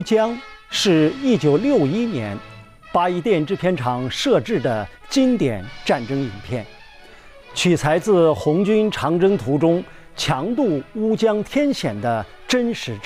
江是1961年八一电影制片厂摄制的经典战争影片，取材自红军长征途中强渡乌江天险的真实